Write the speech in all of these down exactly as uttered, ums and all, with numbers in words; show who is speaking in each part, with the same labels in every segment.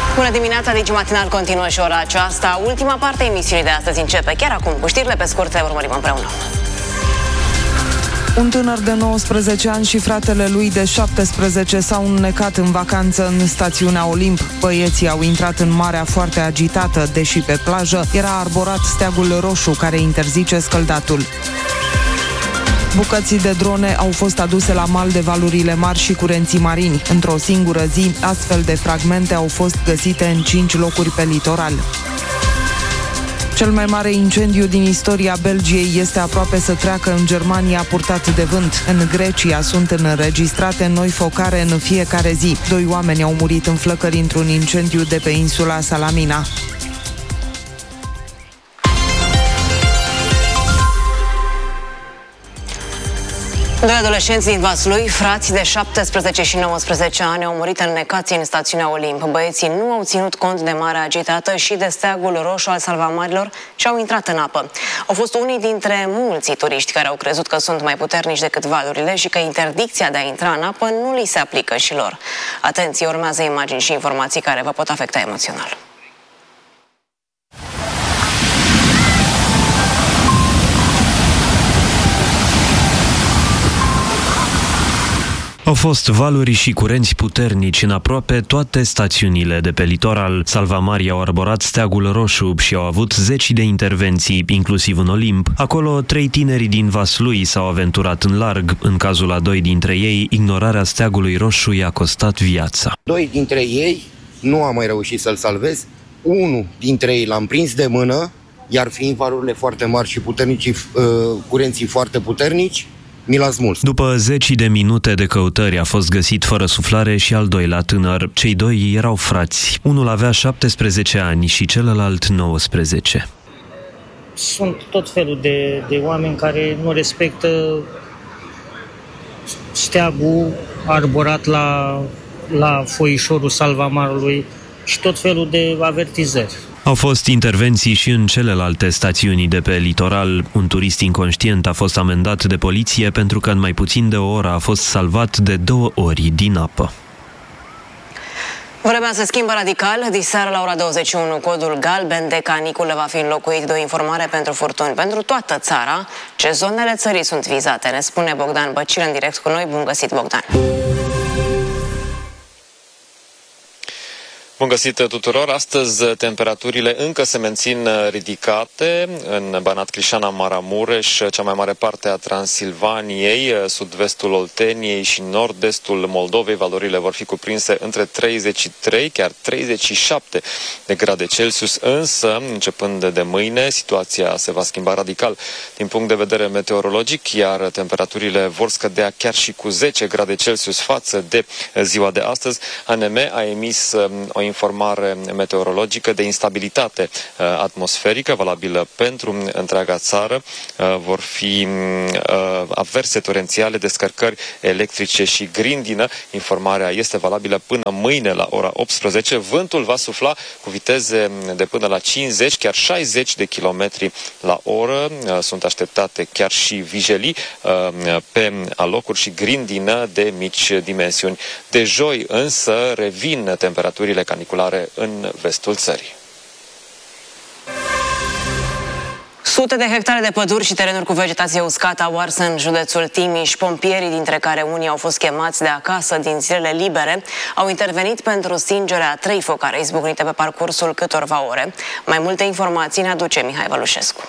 Speaker 1: Bună dimineața, Digi Matinal continuă și ora aceasta. Ultima parte a emisiunii de astăzi începe chiar acum. Cu știrile pe scurt le urmărim împreună.
Speaker 2: Un tânăr de nouăsprezece ani și fratele lui de șaptesprezece s-au înnecat în vacanță în stațiunea Olimp. Băieții au intrat în marea foarte agitată, deși pe plajă era arborat steagul roșu care interzice scăldatul. Bucăți de drone au fost aduse la mal de valurile mari și curenții marini. Într-o singură zi, astfel de fragmente au fost găsite în cinci locuri pe litoral. Cel mai mare incendiu din istoria Belgiei este aproape să treacă în Germania purtat de vânt. În Grecia sunt înregistrate noi focare în fiecare zi. Doi oameni au murit în flăcări într-un incendiu de pe insula Salamina.
Speaker 1: Doi adolescenți din Vaslui, frați de șaptesprezece și nouăsprezece ani, au murit înnecați în stațiunea Olimp. Băieții nu au ținut cont de marea agitată și de steagul roșu al salvamarilor și au intrat în apă. Au fost unii dintre mulți turiști care au crezut că sunt mai puternici decât valurile și că interdicția de a intra în apă nu li se aplică și lor. Atenție, urmează imagini și informații care vă pot afecta emoțional.
Speaker 3: Au fost valuri și curenți puternici în aproape toate stațiunile de pe litoral. Salvamarii au arborat steagul roșu și au avut zeci de intervenții, inclusiv în Olimp. Acolo, trei tineri din Vaslui s-au aventurat în larg. În cazul a doi dintre ei, ignorarea steagului roșu i-a costat viața.
Speaker 4: Doi dintre ei nu am mai reușit să-l salvez. Unul dintre ei l-am prins de mână, iar fiind valurile foarte mari și puternici, curenții foarte puternici, mi l-a smuls.
Speaker 3: După zeci de minute de căutări a fost găsit fără suflare și al doilea tânăr. Cei doi erau frați. Unul avea șaptesprezece ani și celălalt nouăsprezece.
Speaker 5: Sunt tot felul de, de oameni care nu respectă steagul arborat la, la foișorul salvamarului și tot felul de avertizări.
Speaker 3: Au fost intervenții și în celelalte stațiuni de pe litoral. Un turist inconștient a fost amendat de poliție pentru că în mai puțin de o oră a fost salvat de două ori din apă.
Speaker 1: Vremea se schimbă radical. Diseară la ora douăzeci și unu, codul galben de caniculă va fi înlocuit de o informare pentru furtuni pentru toată țara. Ce zonele țării sunt vizate? Ne spune Bogdan Băcil în direct cu noi. Bun găsit, Bogdan!
Speaker 6: Bun găsit tuturor! Astăzi temperaturile încă se mențin ridicate în Banat, Crișana, Maramureș, cea mai mare parte a Transilvaniei, sud-vestul Olteniei și nord-estul Moldovei. Valorile vor fi cuprinse între treizeci și trei, chiar treizeci și șapte de grade Celsius, însă, începând de mâine, situația se va schimba radical din punct de vedere meteorologic, iar temperaturile vor scădea chiar și cu zece grade Celsius față de ziua de astăzi. A N M a emis o informare meteorologică de instabilitate uh, atmosferică, valabilă pentru întreaga țară. Uh, vor fi uh, averse torențiale, descărcări electrice și grindină. Informarea este valabilă până mâine la ora optsprezece. Vântul va sufla cu viteze de până la cincizeci, chiar șaizeci de kilometri la oră. Uh, sunt așteptate chiar și vijelii uh, pe alocuri și grindină de mici dimensiuni. De joi însă revin temperaturile caniculare în vestul țării.
Speaker 1: Sute de hectare de păduri și terenuri cu vegetație uscată au ars în județul Timiș. Pompierii, dintre care unii au fost chemați de acasă din zilele libere, au intervenit pentru stingerea a trei focare izbucnite pe parcursul câtorva ore. Mai multe informații ne aduce Mihai Vălușescu.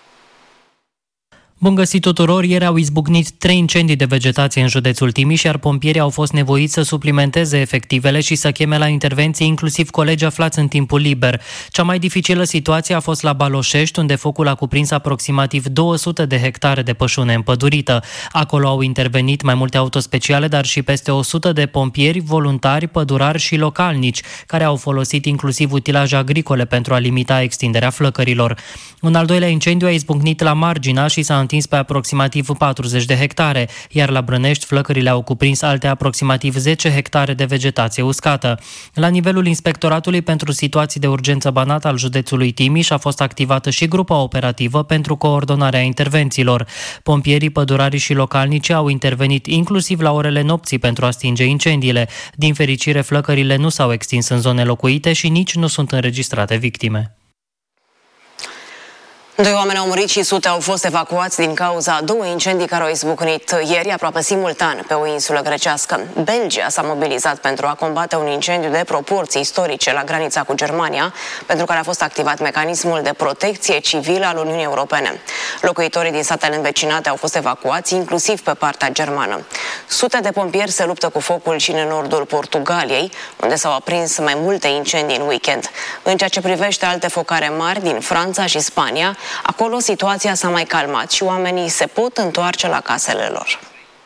Speaker 7: Bun găsit tuturor! Ieri au izbucnit trei incendii de vegetație în județul Timiș, iar pompierii au fost nevoiți să suplimenteze efectivele și să cheme la intervenție inclusiv colegi aflați în timpul liber. Cea mai dificilă situație a fost la Baloșești, unde focul a cuprins aproximativ două sute de hectare de pășune împădurită. Acolo au intervenit mai multe autospeciale, dar și peste o sută de pompieri, voluntari, pădurari și localnici, care au folosit inclusiv utilaje agricole pentru a limita extinderea flăcărilor. Un al doilea incendiu a izbucnit la Margina și s-a atins pe aproximativ patruzeci de hectare, iar la Brănești flăcările au cuprins alte aproximativ zece hectare de vegetație uscată. La nivelul Inspectoratului pentru Situații de Urgență Banat al județului Timiș a fost activată și grupa operativă pentru coordonarea intervențiilor. Pompierii, pădurarii și localnicii au intervenit inclusiv la orele nopții pentru a stinge incendiile. Din fericire, flăcările nu s-au extins în zone locuite și nici nu sunt înregistrate victime.
Speaker 1: Doi oameni au murit și sute au fost evacuați din cauza a două incendii care au izbucnit ieri aproape simultan pe o insulă grecească. Belgia s-a mobilizat pentru a combate un incendiu de proporții istorice la granița cu Germania, pentru care a fost activat mecanismul de protecție civilă al Uniunii Europene. Locuitorii din statele învecinate au fost evacuați, inclusiv pe partea germană. Sute de pompieri se luptă cu focul și în nordul Portugaliei, unde s-au aprins mai multe incendii în weekend. În ceea ce privește alte focare mari din Franța și Spania, acolo situația s-a mai calmat și oamenii se pot întoarce la casele lor.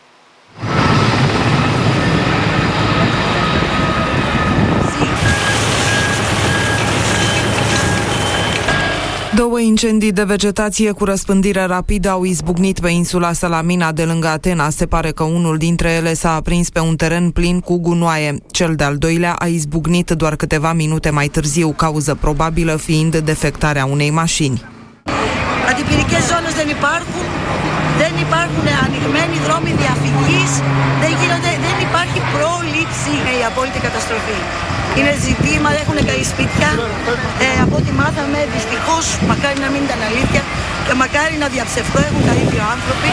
Speaker 2: Două incendii de vegetație cu răspândire rapidă au izbucnit pe insula Salamina de lângă Atena. Se pare că unul dintre ele s-a aprins pe un teren plin cu gunoaie. Cel de-al doilea a izbucnit doar câteva minute mai târziu, cauză probabilă fiind defectarea unei mașini.
Speaker 8: Αντιπυρικές ζώνες δεν υπάρχουν, δεν υπάρχουν ανοιγμένοι δρόμοι διαφυγής, δεν, γίνονται, δεν υπάρχει πρόληψη. Η απόλυτη καταστροφή. Είναι ζητήμα, έχουν καεί σπίτια, ε, από ό,τι μάθαμε δυστυχώς, μακάρι να μην ήταν αλήθεια και μακάρι να διαψευδώ, έχουν καεί δύο άνθρωποι.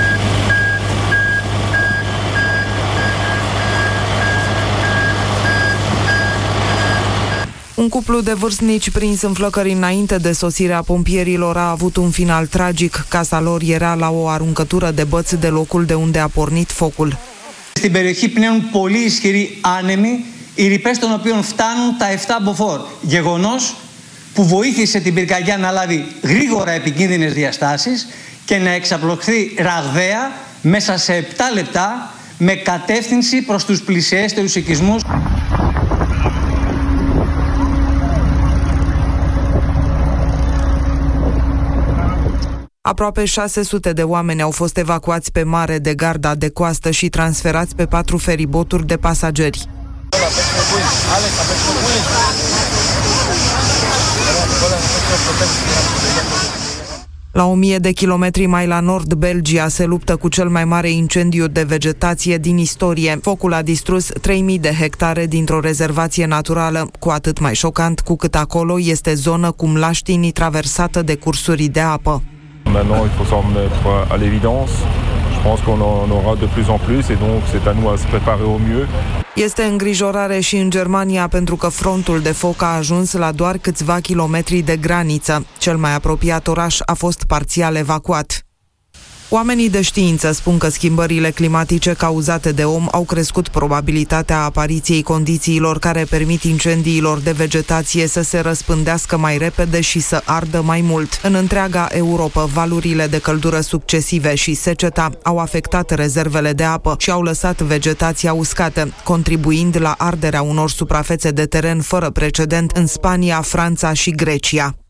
Speaker 2: Un cuplu de vârstnici prins în flăcări înainte de sosirea pompierilor a avut un final tragic. Casa lor era la o aruncătură de băți de locul de unde a pornit focul.
Speaker 9: Στην περιοχή πνέουν πολύ ισχυροί άνεμοι, οι ρηπές των οποίων φτάνουν τα επτά μποφόρ. Γεγονός που βοήθησε την πυρκαγιά να λάβει γρήγορα επικίνδυνες διαστάσεις και να εξαπλωθεί ραγδαία μέσα σε επτά λεπτά με κατεύθυνση προς τους πλησιέστερους οικισμούς.
Speaker 2: Aproape șase sute de oameni au fost evacuați pe mare de garda de coastă și transferați pe patru feriboturi de pasageri. La o mie de kilometri mai la nord, Belgia se luptă cu cel mai mare incendiu de vegetație din istorie. Focul a distrus trei mii de hectare dintr-o rezervație naturală, cu atât mai șocant cu cât acolo este zonă cu mlaștinii traversată de cursuri de apă.
Speaker 10: Maintenant, il faut s'en mettre à l'évidence. Je pense qu'on en aura de plus en plus et donc c'est à nous à se préparer au mieux.
Speaker 2: Este îngrijorare și în Germania pentru că frontul de foc a ajuns la doar câțiva kilometri de graniță. Cel mai apropiat oraș a fost parțial evacuat. Oamenii de știință spun că schimbările climatice cauzate de om au crescut probabilitatea apariției condițiilor care permit incendiilor de vegetație să se răspândească mai repede și să ardă mai mult. În întreaga Europă, valurile de căldură succesive și seceta au afectat rezervele de apă și au lăsat vegetația uscată, contribuind la arderea unor suprafețe de teren fără precedent în Spania, Franța și Grecia.